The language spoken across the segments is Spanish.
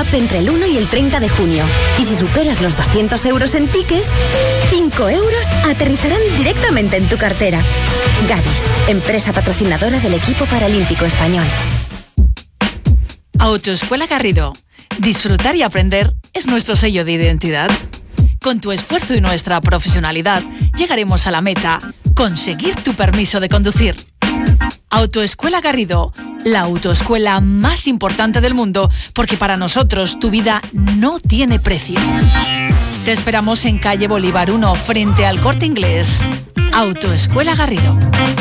entre el 1 y el 30 de junio. Y si superas los 200 euros en tickets, 5 euros aterrizarán directamente en tu cartera. Gadis, empresa patrocinadora del equipo paralímpico español. Autoescuela Garrido. Disfrutar y aprender es nuestro sello de identidad. Con tu esfuerzo y nuestra profesionalidad, llegaremos a la meta: conseguir tu permiso de conducir. Autoescuela Garrido, la autoescuela más importante del mundo, porque para nosotros tu vida no tiene precio. Te esperamos en calle Bolívar 1, frente al Corte Inglés. Autoescuela Garrido.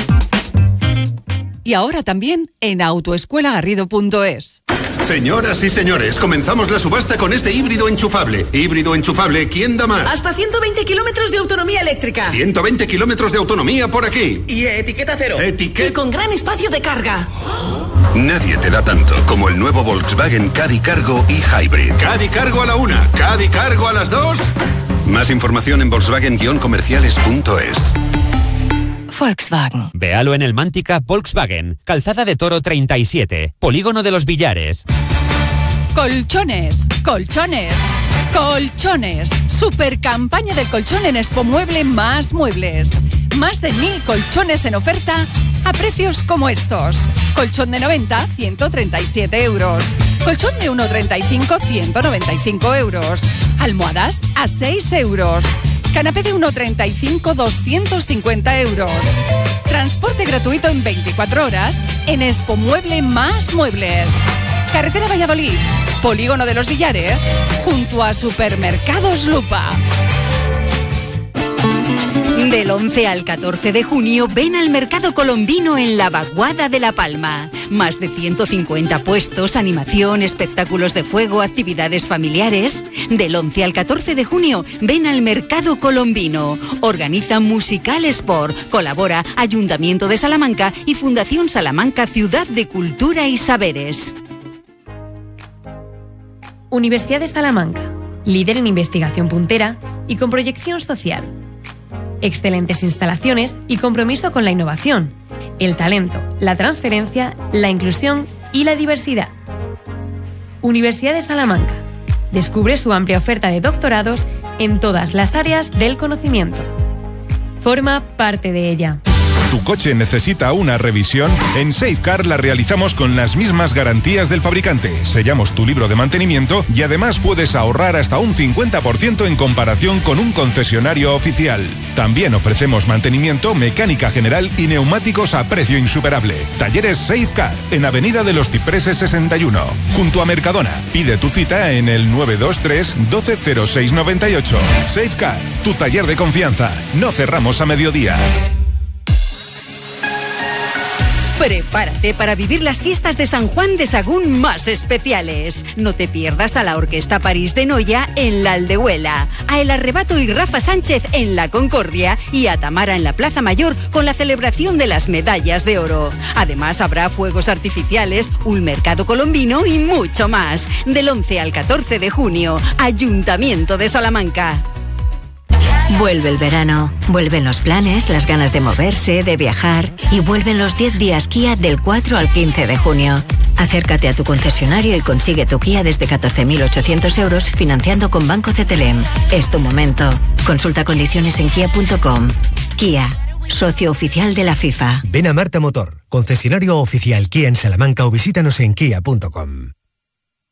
Y ahora también en autoescuelagarrido.es. Señoras y señores, comenzamos la subasta con este híbrido enchufable. Híbrido enchufable, ¿quién da más? Hasta 120 kilómetros de autonomía eléctrica. 120 kilómetros de autonomía por aquí. Y etiqueta cero. Y con gran espacio de carga. Nadie te da tanto como el nuevo Volkswagen Caddy Cargo y Hybrid. Caddy Cargo a la 1, Caddy Cargo a las 2. Más información en Volkswagen-comerciales.es. Volkswagen. Véalo en el Mántica Volkswagen, Calzada de Toro 37, Polígono de los Villares. Colchones, colchones, colchones. Super campaña del colchón en Expomueble Más Muebles. Más de 1000 colchones en oferta a precios como estos. Colchón de 90, 137 euros. Colchón de 1,35, 195 euros. Almohadas a 6 euros. Canapé de 1,35, 250 euros. Transporte gratuito en 24 horas en Expomueble Más Muebles. Carretera Valladolid, Polígono de los Villares, junto a Supermercados Lupa. Del 11 al 14 de junio ven al Mercado Colombino en la Vaguada de La Palma. Más de 150 puestos, animación, espectáculos de fuego, actividades familiares. Del 11 al 14 de junio ven al Mercado Colombino. Organiza Musical Sport. Colabora Ayuntamiento de Salamanca y Fundación Salamanca Ciudad de Cultura y Saberes. Universidad de Salamanca, líder en investigación puntera y con proyección social. Excelentes instalaciones y compromiso con la innovación, el talento, la transferencia, la inclusión y la diversidad. Universidad de Salamanca. Descubre su amplia oferta de doctorados en todas las áreas del conocimiento. Forma parte de ella. ¿Tu coche necesita una revisión? En Safecar la realizamos con las mismas garantías del fabricante. Sellamos tu libro de mantenimiento y además puedes ahorrar hasta un 50% en comparación con un concesionario oficial. También ofrecemos mantenimiento, mecánica general y neumáticos a precio insuperable. Talleres Safecar, en Avenida de los Cipreses 61, junto a Mercadona. Pide tu cita en el 923 120698. Safecar, tu taller de confianza. No cerramos a mediodía. Prepárate para vivir las fiestas de San Juan de Sagún más especiales. No te pierdas a la Orquesta París de Noya en la Aldehuela, a El Arrebato y Rafa Sánchez en la Concordia y a Tamara en la Plaza Mayor con la celebración de las medallas de oro. Además habrá fuegos artificiales, un mercado colombino y mucho más. Del 11 al 14 de junio, Ayuntamiento de Salamanca. Vuelve el verano, vuelven los planes, las ganas de moverse, de viajar y vuelven los 10 días Kia del 4 al 15 de junio. Acércate a tu concesionario y consigue tu Kia desde 14.800 euros financiando con Banco CTLM. Es tu momento. Consulta condiciones en kia.com. Kia, socio oficial de la FIFA. Ven a Marta Motor, concesionario oficial Kia en Salamanca o visítanos en kia.com.